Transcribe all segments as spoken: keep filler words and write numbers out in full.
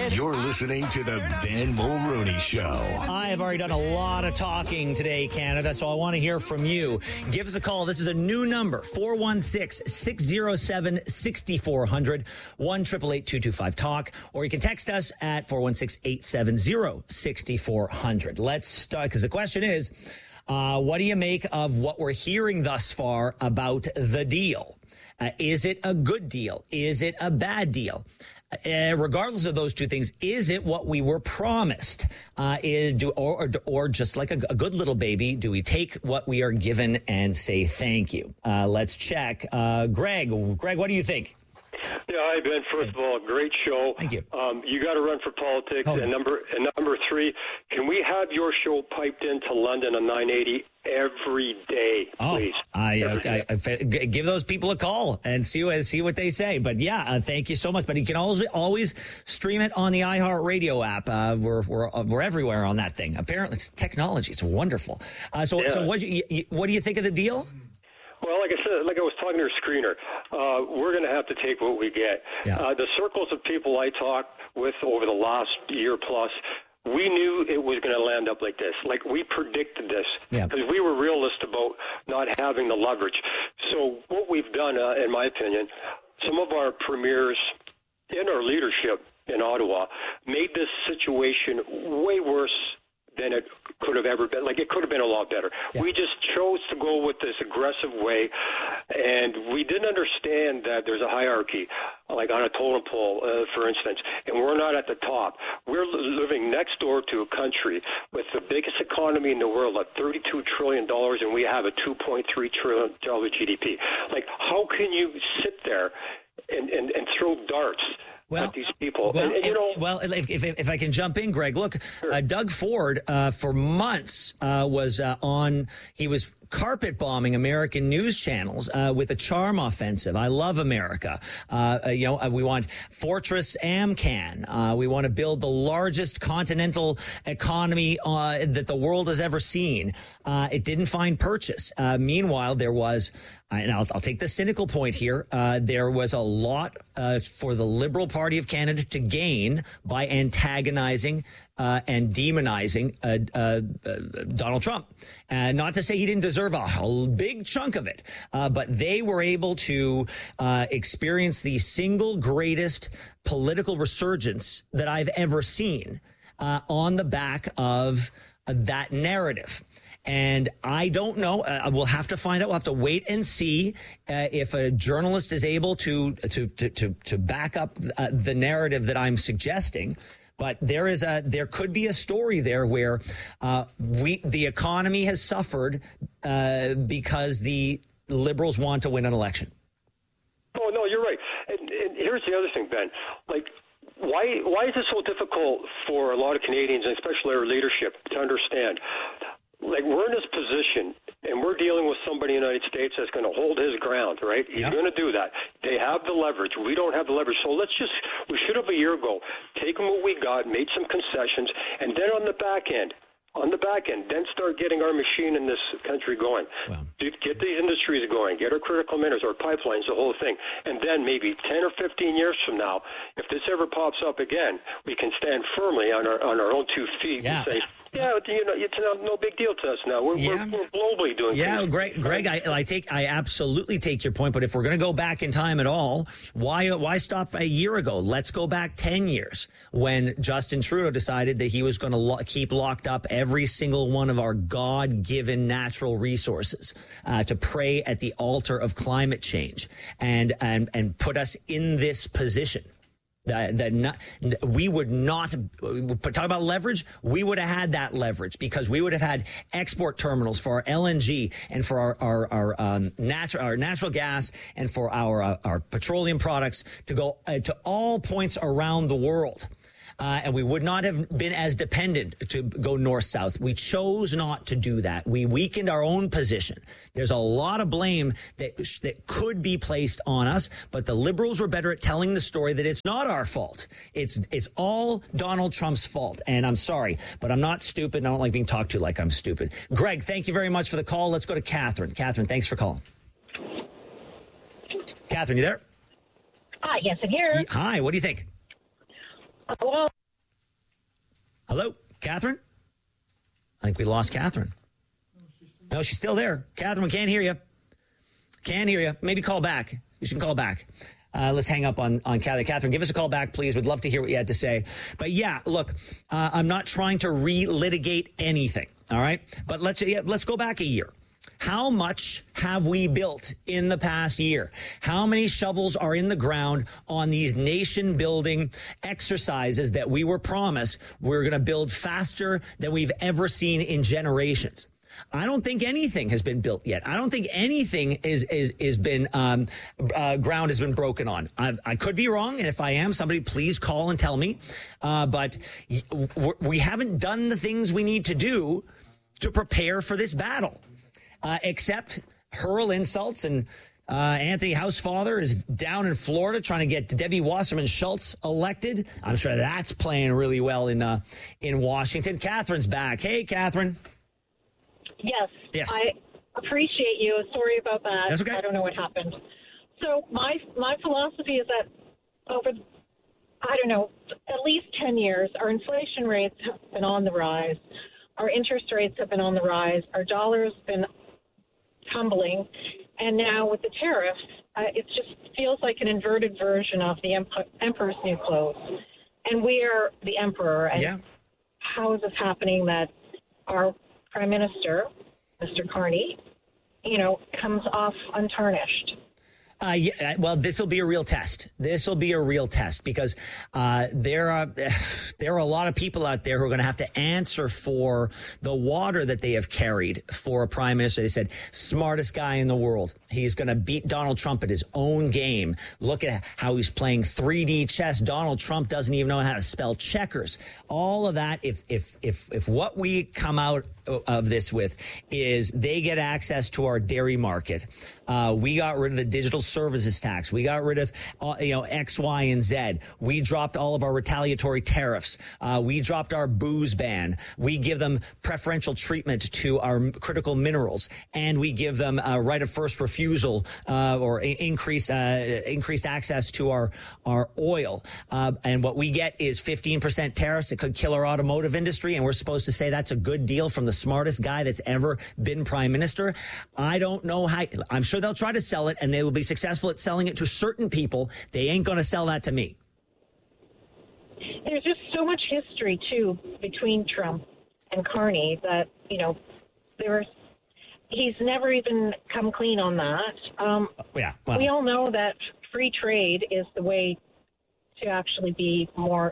You're listening to the Ben Mulrooney Show. I have already done a lot of talking today, Canada, so I want to hear from you. Give us a call. This is a new number, four one six, six oh seven, six four zero zero, one eight eight eight, two two five, talk, or you can text us at four one six, eight seven zero, six four zero zero. Let's start, because the question is, uh, what do you make of what we're hearing thus far about the deal? Uh, is it a good deal? Is it a bad deal? Uh, regardless of those two things, is it what we were promised? Uh, is do or, or or just like a, a good little baby, do we take what we are given and say thank you? Uh, let's check. Uh, Greg, Greg, what do you think? Yeah, hi Ben. First of all, great show. Thank you. Um, you got to run for politics. Oh. And number and number three, can we have your show piped into London on nine eighty every day, please? Oh, I, every okay. I, I, give those people a call and see what see what they say. But yeah, uh, thank you so much. But you can always always stream it on the iHeartRadio app. Uh, we're we're uh, we're everywhere on that thing. Apparently, it's technology. It's wonderful. Uh, so yeah. so what you, you, what do you think of the deal? Well, like I said, like I was talking to your screener, uh, we're going to have to take what we get. Yeah. Uh, the circles of people I talked with over the last year plus, we knew it was going to land up like this. Like, we predicted this because yeah. we were realist about not having the leverage. So what we've done, uh, in my opinion, some of our premiers in our leadership in Ottawa made this situation way worse than it could have ever been. Like, it could have been a lot better. Yeah. We just chose to go with this aggressive way, and we didn't understand that there's a hierarchy, like on a totem pole, uh, for instance, and we're not at the top. We're living next door to a country with the biggest economy in the world at thirty-two trillion dollars, and we have a two point three trillion dollars G D P. Like, how can you sit there and, and, and throw darts Well, at these people? Well, and, and, you know, well if, if, if I can jump in, Greg, look, sure. uh, Doug Ford, uh, for months, uh, was uh, on, he was carpet bombing American news channels uh, with a charm offensive. I love America. Uh, uh, you know, uh, we want Fortress Amcan. Uh, we want to build the largest continental economy uh, that the world has ever seen. Uh, it didn't find purchase. Uh, meanwhile, there was, and I'll, I'll take the cynical point here, uh, there was a lot uh, for the Liberal Party of Canada to gain by antagonizing Uh, and demonizing uh, uh, uh, Donald Trump. Uh, not to say he didn't deserve a, a big chunk of it, uh, but they were able to uh, experience the single greatest political resurgence that I've ever seen uh, on the back of uh, that narrative. And I don't know. Uh, we'll have to find out. We'll have to wait and see uh, if a journalist is able to to to to, to back up uh, the narrative that I'm suggesting. But there is a there could be a story there where uh, we the economy has suffered uh, because the Liberals want to win an election. Oh no, you're right. And, and here's the other thing, Ben. Like, why why is it so difficult for a lot of Canadians, and especially our leadership, to understand? Like, we're in this position, and we're dealing with somebody in the United States that's going to hold his ground, right? He's yeah. going to do that. They have the leverage. We don't have the leverage. So let's just, we should have a year ago taken what we got, made some concessions, and then on the back end, on the back end, then start getting our machine in this country going. Wow. Get these industries going, get our critical minerals, our pipelines, the whole thing. And then maybe ten or fifteen years from now, if this ever pops up again, we can stand firmly on our on our own two feet yeah. and say, yeah, you know, it's no, no big deal to us now. We're, yeah. we're, we're globally doing Yeah, things. Greg, Greg I, I take, I absolutely take your point. But if we're going to go back in time at all, why, why stop a year ago? Let's go back ten years when Justin Trudeau decided that he was going to lo- keep locked up every single one of our God-given natural resources uh, to pray at the altar of climate change and and and put us in this position. That, that not, we would not talk about leverage. We would have had that leverage because we would have had export terminals for our L N G and for our our, our um, natural our natural gas and for our uh, our petroleum products to go uh, to all points around the world. Uh, and we would not have been as dependent to go north-south. We chose not to do that. We weakened our own position. There's a lot of blame that that could be placed on us, but the Liberals were better at telling the story that it's not our fault. It's it's all Donald Trump's fault. And I'm sorry, but I'm not stupid. And I don't like being talked to like I'm stupid. Greg, thank you very much for the call. Let's go to Catherine. Catherine, thanks for calling. Catherine, you there? Hi, yes, I'm here. Hi, what do you think? Well, Hello, Catherine? I think we lost Catherine. No, she's still there. Catherine, we can't hear you. Can't hear you. Maybe call back. You should call back. Uh, let's hang up on, on Catherine. Catherine, give us a call back, please. We'd love to hear what you had to say. But yeah, look, uh, I'm not trying to relitigate anything. All right. But let's, yeah, let's go back a year. How much have we built in the past year? How many shovels are in the ground on these nation building exercises that we were promised we're going to build faster than we've ever seen in generations? I don't think anything has been built yet. I don't think anything is is is been um, uh, ground has been broken on. I, I could be wrong, and if I am, somebody please call and tell me. Uh, but we haven't done the things we need to do to prepare for this battle. Uh, except hurl insults, and uh, Anthony Housefather is down in Florida trying to get Debbie Wasserman Schultz elected. I'm sure that's playing really well in uh, in Washington. Catherine's back. Hey, Catherine. Yes. Yes. I appreciate you. Sorry about that. That's okay. I don't know what happened. So my my philosophy is that over, I don't know, at least ten years, our inflation rates have been on the rise. Our interest rates have been on the rise. Our dollar's been tumbling, and now with the tariffs, uh, it just feels like an inverted version of the emp- emperor's new clothes, and we are the emperor. And yeah. How is this happening that our prime minister, Mister Carney, you know, comes off untarnished? Uh, yeah, well, this will be a real test. This will be a real test because uh, there are there are a lot of people out there who are going to have to answer for the water that they have carried for a prime minister. They said, smartest guy in the world. He's going to beat Donald Trump at his own game. Look at how he's playing three D chess. Donald Trump doesn't even know how to spell checkers. All of that, if if if if what we come out of this with is they get access to our dairy market. Uh, we got rid of the digital services tax. We got rid of, uh, you know, X, Y, and Z. We dropped all of our retaliatory tariffs. Uh, we dropped our booze ban. We give them preferential treatment to our critical minerals, and we give them a right of first refusal uh, or increase uh, increased access to our our oil. Uh, and what we get is fifteen percent tariffs that could kill our automotive industry, and we're supposed to say that's a good deal from the smartest guy that's ever been prime minister. I don't know how. I'm sure they'll try to sell it, and they will be successful at selling it to certain people. They ain't going to sell that to me. There's just so much history, too, between Trump and Carney that, you know, there was, he's never even come clean on that. Um, yeah, well. We all know that free trade is the way to actually be more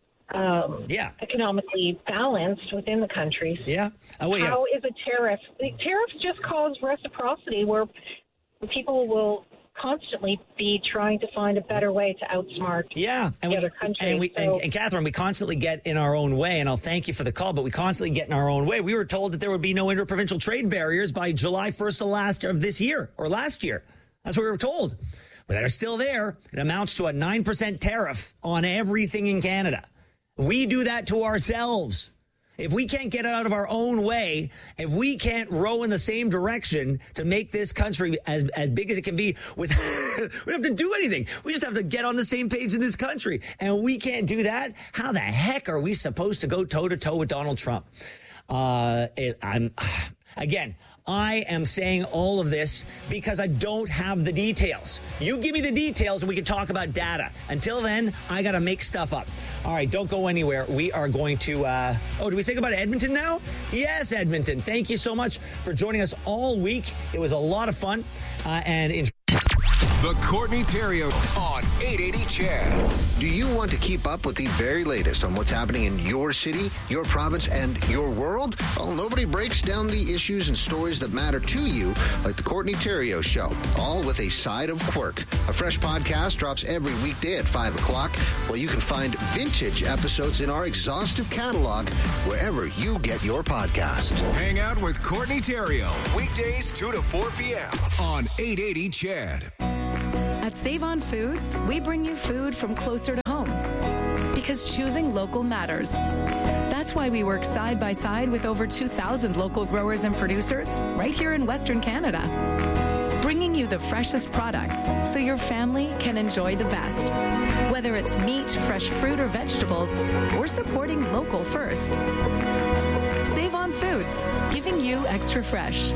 Um, yeah. economically balanced within the country. Yeah. Oh, wait, How yeah. is a tariff? The tariffs just cause reciprocity where people will constantly be trying to find a better way to outsmart yeah. and the we, other countries. And, we, so, and, and Catherine, we constantly get in our own way, and I'll thank you for the call, but we constantly get in our own way. We were told that there would be no interprovincial trade barriers by July first of last of this year or last year. That's what we were told. But they're still there. It amounts to a nine percent tariff on everything in Canada. We do that to ourselves. If we can't get out of our own way, if we can't row in the same direction to make this country as, as big as it can be, with we don't have to do anything. We just have to get on the same page in this country. And we can't do that. How the heck are we supposed to go toe to toe with Donald Trump? Uh, it, I'm again. I am saying all of this because I don't have the details. You give me the details and we can talk about data. Until then, I got to make stuff up. All right, don't go anywhere. We are going to, uh, oh, do we think about Edmonton now? Yes, Edmonton. Thank you so much for joining us all week. It was a lot of fun. Uh, and enjoy. The Courtney Theriault on eight eighty C H E D. Do you want to keep up with the very latest on what's happening in your city, your province, and your world? Well, nobody breaks down the issues and stories that matter to you like the Courtney Theriault Show, all with a side of quirk. A fresh podcast drops every weekday at five o'clock, where you can find vintage episodes in our exhaustive catalog wherever you get your podcast. Hang out with Courtney Theriault, weekdays two to four p.m. on eight eighty C H E D. At Save On Foods, we bring you food from closer to home because choosing local matters. That's why we work side by side with over two thousand local growers and producers right here in Western Canada, bringing you the freshest products so your family can enjoy the best. Whether it's meat, fresh fruit, or vegetables, or supporting local first. Save on Foods, giving you extra fresh.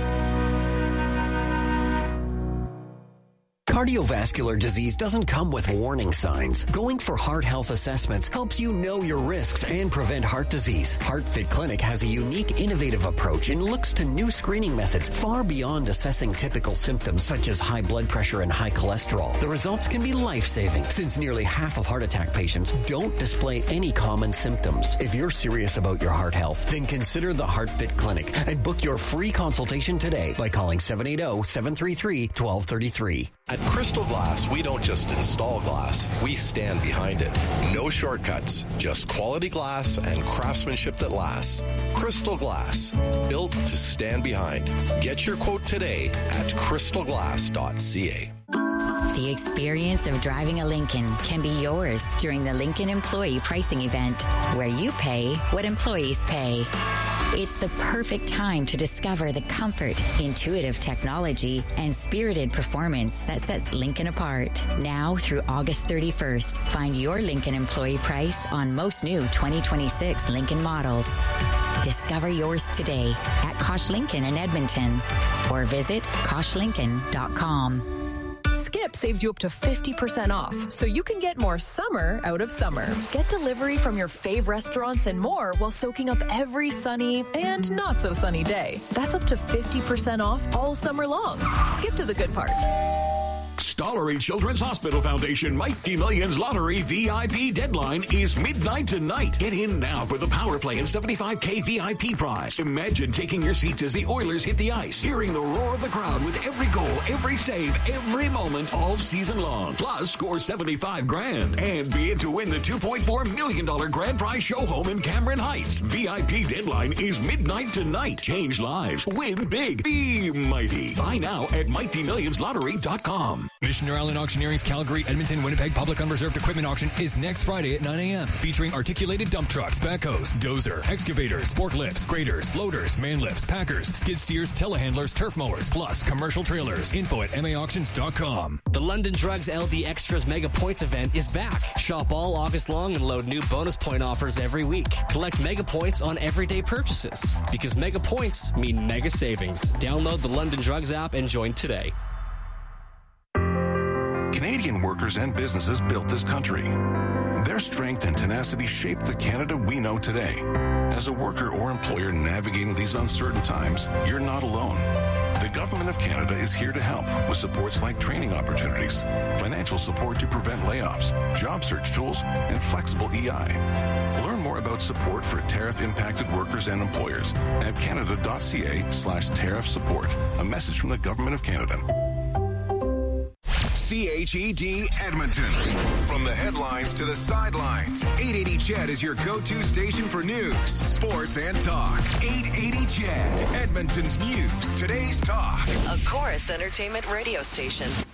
Cardiovascular disease doesn't come with warning signs. Going for heart health assessments helps you know your risks and prevent heart disease. HeartFit Clinic has a unique, innovative approach and looks to new screening methods far beyond assessing typical symptoms such as high blood pressure and high cholesterol. The results can be life-saving since nearly half of heart attack patients don't display any common symptoms. If you're serious about your heart health, then consider the HeartFit Clinic and book your free consultation today by calling seven eight zero, seven three three, one two three three. At Crystal Glass, we don't just install glass, we stand behind it. No shortcuts, just quality glass and craftsmanship that lasts. Crystal Glass, built to stand behind. Get your quote today at crystal glass dot c a. The experience of driving a Lincoln can be yours during the Lincoln Employee Pricing Event, where you pay what employees pay. It's the perfect time to discover the comfort, intuitive technology, and spirited performance that sets Lincoln apart. Now through August thirty-first, find your Lincoln employee price on most new twenty twenty-six Lincoln models. Discover yours today at Kosh Lincoln in Edmonton or visit kosh lincoln dot com. Skip saves you up to fifty percent off, so you can get more summer out of summer. Get delivery from your fave restaurants and more while soaking up every sunny and not so sunny day. That's up to fifty percent off all summer long. Skip to the good part. Stollery Children's Hospital Foundation Mighty Millions Lottery V I P deadline is midnight tonight. Get in now for the Power Play and seventy-five K V I P prize. Imagine taking your seats as the Oilers hit the ice, hearing the roar of the crowd with every goal, every save, every moment, all season long. Plus, score seventy-five grand and be in to win the two point four million dollars grand prize show home in Cameron Heights. V I P deadline is midnight tonight. Change lives. Win big. Be mighty. Buy now at mighty millions lottery dot com. Missioner Island Auctioneering's Calgary, Edmonton, Winnipeg Public Unreserved Equipment Auction is next Friday at nine a.m. featuring articulated dump trucks, backhoes, dozer, excavators, forklifts, graders, loaders, man lifts, packers, skid steers, telehandlers, turf mowers, plus commercial trailers. Info at m a auctions dot com. The London Drugs L D Extras Mega Points event is back. Shop all August long and load new bonus point offers every week. Collect mega points on everyday purchases because mega points mean mega savings. Download the London Drugs app and join today. Canadian workers and businesses built this country. Their strength and tenacity shaped the Canada we know today. As a worker or employer navigating these uncertain times, you're not alone. The Government of Canada is here to help with supports like training opportunities, financial support to prevent layoffs, job search tools, and flexible E I. Learn more about support for tariff-impacted workers and employers at canada.ca slash tariff support. A message from the Government of Canada. C H E D Edmonton. From the headlines to the sidelines, eight eighty C H E D is your go-to station for news, sports, and talk. eight eighty C H E D, Edmonton's news, today's talk. A Chorus Entertainment radio station.